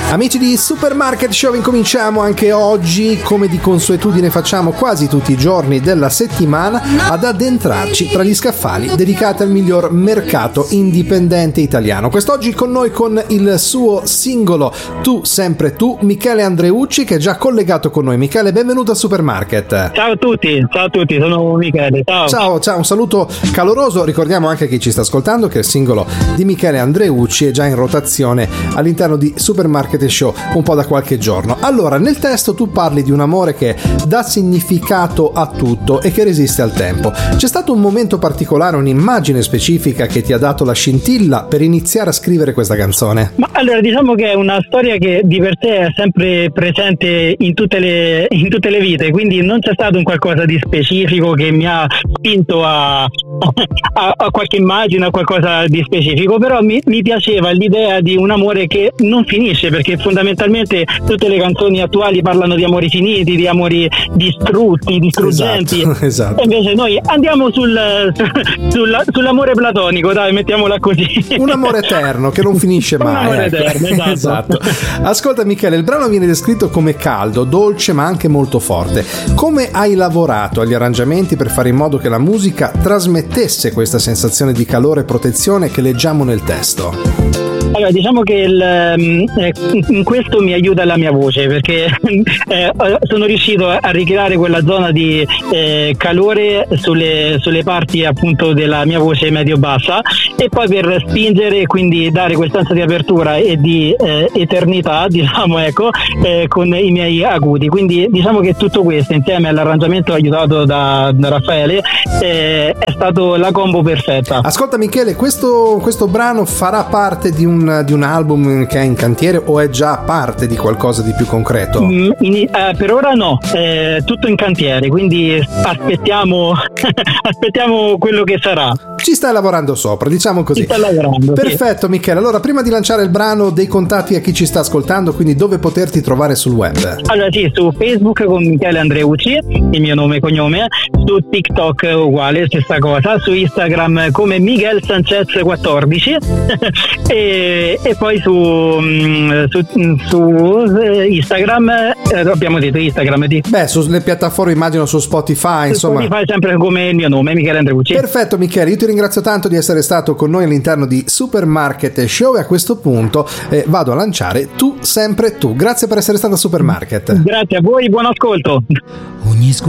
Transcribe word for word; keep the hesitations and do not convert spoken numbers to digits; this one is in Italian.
Amici di Supermarket Show, incominciamo anche oggi, come di consuetudine facciamo quasi tutti i giorni della settimana, ad addentrarci tra gli scaffali dedicati al miglior mercato indipendente italiano. Quest'oggi con noi con il suo singolo Tu sempre tu, Michele Andreucci, che è già collegato con noi. Michele, benvenuto a Supermarket. Ciao a tutti, ciao a tutti, sono Michele. Ciao. Ciao, ciao, un saluto caloroso. Ricordiamo anche a chi ci sta ascoltando che il singolo di Michele Andreucci è già in rotazione all'interno di Supermarket Show un po' da qualche giorno. Allora, nel testo tu parli di un amore che dà significato a tutto e che resiste al tempo. C'è stato un momento particolare, un'immagine specifica che ti ha dato la scintilla per iniziare a scrivere questa canzone? Ma allora, diciamo che è una storia che di per sé è sempre presente in tutte le, in tutte le vite, quindi non c'è stato un qualcosa di specifico che mi ha spinto a, a, a qualche immagine, a qualcosa di specifico, però mi, mi piaceva l'idea di un amore che non finisce, perché fondamentalmente tutte le canzoni attuali parlano di amori finiti, di amori distrutti, distruggenti. Esatto, esatto. E invece noi andiamo sul, sul, sull'amore platonico, dai, mettiamola così. Un amore eterno che non finisce mai. Un amore ecco. eterno, esatto. Esatto. Ascolta Michele, il brano viene descritto come caldo, dolce ma anche molto forte. Come hai lavorato agli arrangiamenti per fare in modo che la musica trasmettesse questa sensazione di calore e protezione che leggiamo nel testo? Allora, diciamo che il, eh, in questo mi aiuta la mia voce, perché eh, sono riuscito a ricreare quella zona di eh, calore sulle, sulle parti appunto della mia voce medio-bassa, e poi per spingere e quindi dare quel senso di apertura e di eh, eternità, diciamo, ecco, eh, con i miei acuti. Quindi diciamo che tutto questo insieme all'arrangiamento aiutato da, da Raffaele eh, è stato la combo perfetta. Ascolta Michele, questo, questo brano farà parte di un di un album che è in cantiere o è già parte di qualcosa di più concreto? Mm, in, eh, per ora no, è tutto in cantiere, quindi aspettiamo aspettiamo quello che sarà. Ci stai lavorando sopra, diciamo così. Ci sta lavorando. Perfetto, sì. Michele, allora prima di lanciare il brano, dei contatti a chi ci sta ascoltando, quindi dove poterti trovare sul web? Allora sì, su Facebook con Michele Andreucci, il mio nome e cognome, su TikTok uguale, stessa cosa, su Instagram come Miguel Sanchez quattordici e, e poi su, su, su Instagram, eh, abbiamo detto Instagram di... Beh, sulle piattaforme immagino su Spotify, su insomma. Spotify sempre come il mio nome, Michele Andreucci. Perfetto Michele, io ti ringrazio tanto di essere stato con noi all'interno di Supermarket Show e a questo punto eh, vado a lanciare Tu sempre tu. Grazie per essere stato a Supermarket. Grazie a voi, buon ascolto. Ogni